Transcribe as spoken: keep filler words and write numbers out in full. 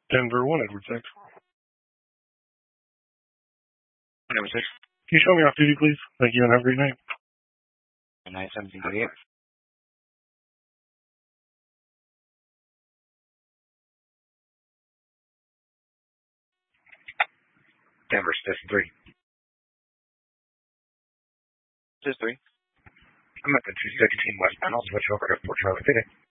Denver one, Edward six. Number six. Can you show me off duty, please? Thank you, and have a great night. nine seventeen thirty-eight. Denver Station three. This is three. I'm at the two sixteen West Panel, switch over to Fort Charlie City.